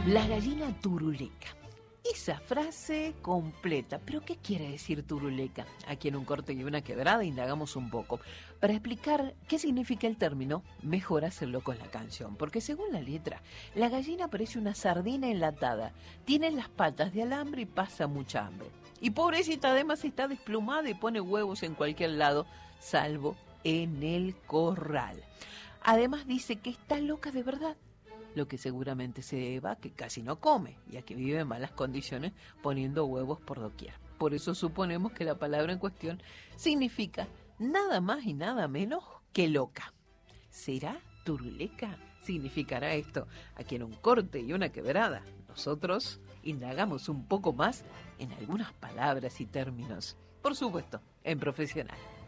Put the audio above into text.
La gallina turuleca. Esa frase completa. ¿Pero qué quiere decir turuleca? Aquí en Un corte y una quebrada indagamos un poco. Para explicar qué significa el término, mejor hacerlo con la canción. Porque según la letra, la gallina parece una sardina enlatada. Tiene las patas de alambre y pasa mucha hambre. Y pobrecita además está desplumada y pone huevos en cualquier lado, salvo en el corral. Además dice que está loca de verdad. Lo que seguramente se deba a que casi no come y a que vive en malas condiciones poniendo huevos por doquier. Por eso suponemos que la palabra en cuestión significa nada más y nada menos que loca. ¿Será turuleca? Significará esto. Aquí en Un corte y una quebrada, nosotros indagamos un poco más en algunas palabras y términos. Por supuesto, en profesional.